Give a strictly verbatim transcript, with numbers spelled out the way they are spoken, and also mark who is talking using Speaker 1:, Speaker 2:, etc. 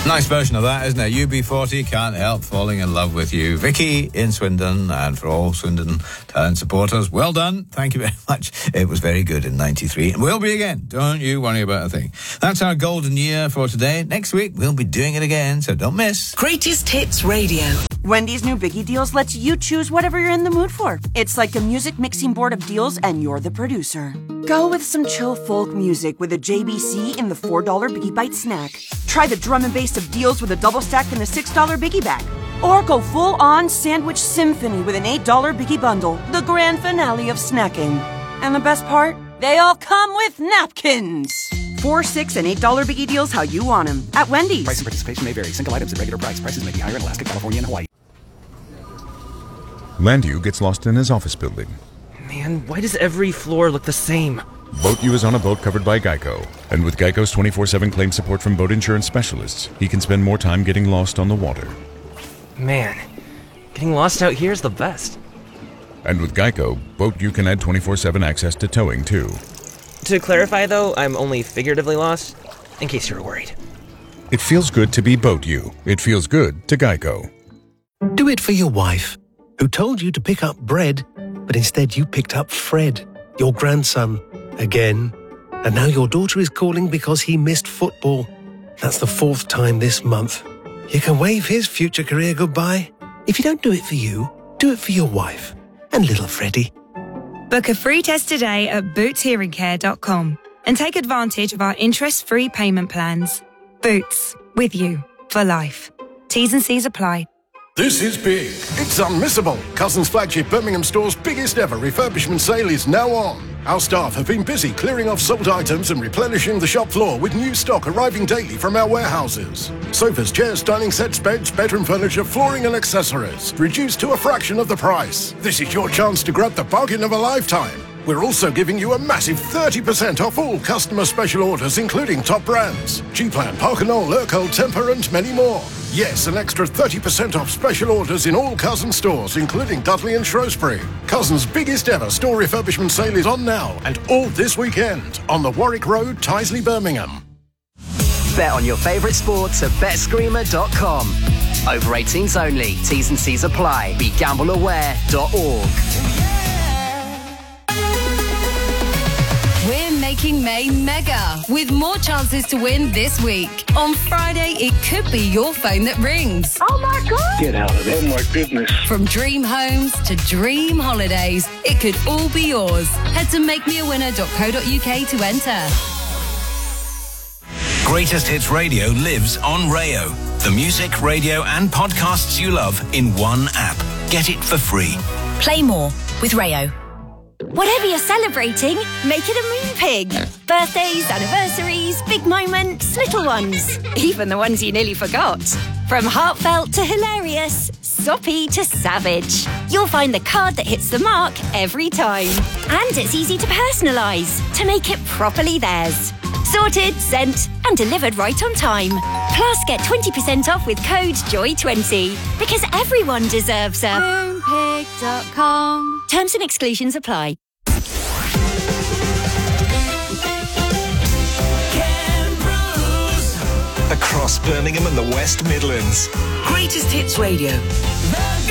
Speaker 1: Nice version of that, isn't it? U B forty, Can't Help Falling in Love with You. Vicky in Swindon, and for all Swindon Talent supporters, well done. Thank you very much. It was very good in ninety-three, and will be again. Don't you worry about a thing. That's our golden year for today. Next week, we'll be doing it again, so don't miss.
Speaker 2: Greatest Hits Radio.
Speaker 3: Wendy's new Biggie Deals lets you choose whatever you're in the mood for. It's like a music mixing board of deals, and you're the producer. Go with some chill folk music with a J B C in the four dollar Biggie Bite snack. Try the drum and bass of deals with a double stack in the six dollar Biggie bag. Or go full-on sandwich symphony with an eight dollar Biggie bundle, the grand finale of snacking. And the best part? They all come with napkins. Four, six, and eight dollar Biggie Deals how you want them at Wendy's.
Speaker 4: Price and participation may vary. Single items at regular price. Prices may be higher in Alaska, California, and Hawaii.
Speaker 5: Landu gets lost in his office building.
Speaker 6: Man, why does every floor look the same?
Speaker 5: BoatU is on a boat covered by Geico, and with Geico's twenty-four seven claim support from boat insurance specialists, he can spend more time getting lost on the water.
Speaker 6: Man, getting lost out here is the best.
Speaker 5: And with Geico, BoatU can add twenty-four seven access to towing, too.
Speaker 6: To clarify, though, I'm only figuratively lost, in case you were worried.
Speaker 5: It feels good to be BoatU. It feels good to Geico.
Speaker 7: Do it for your wife, who told you to pick up bread, but instead you picked up Fred, your grandson, again. And now your daughter is calling because he missed football. That's the fourth time this month. You can wave his future career goodbye. If you don't do it for you, do it for your wife and little Freddie.
Speaker 8: Book a free test today at boots hearing care dot com and take advantage of our interest-free payment plans. Boots, with you for life. T's and C's apply.
Speaker 9: This is big. It's unmissable. Cousins flagship Birmingham store's biggest ever refurbishment sale is now on. Our staff have been busy clearing off sold items and replenishing the shop floor with new stock arriving daily from our warehouses. Sofas, chairs, dining sets, beds, bedroom furniture, flooring and accessories. Reduced to a fraction of the price. This is your chance to grab the bargain of a lifetime. We're also giving you a massive thirty percent off all customer special orders, including top brands. G-Plan, Parkinol, Urkel, Temper and many more. Yes, an extra thirty percent off special orders in all Cousins stores, including Dudley and Shrewsbury. Cousins' biggest ever store refurbishment sale is on now and all this weekend on the Warwick Road, Tyseley, Birmingham.
Speaker 10: Bet on your favourite sports at bet screamer dot com. Over eighteens only. T's and C's apply. Be gamble aware dot org.
Speaker 11: Making May mega with more chances to win this week. On Friday, it could be your phone that rings.
Speaker 12: Oh my God! Get out of there. Oh my goodness.
Speaker 11: From dream homes to dream holidays, it could all be yours. Head to make me a winner dot co dot uk to enter.
Speaker 13: Greatest Hits Radio lives on Rayo. The music, radio and podcasts you love in one app. Get it for free.
Speaker 14: Play more with Rayo. Whatever you're celebrating, make it a moon pig. Birthdays, anniversaries, big moments, little ones. Even the ones you nearly forgot. From heartfelt to hilarious, soppy to savage. You'll find the card that hits the mark every time. And it's easy to personalise, to make it properly theirs. Sorted, sent and delivered right on time. Plus get twenty percent off with code joy twenty. Because everyone deserves a moon pig dot com. Terms and exclusions apply.
Speaker 13: Across Birmingham and the West Midlands.
Speaker 2: Greatest Hits Radio.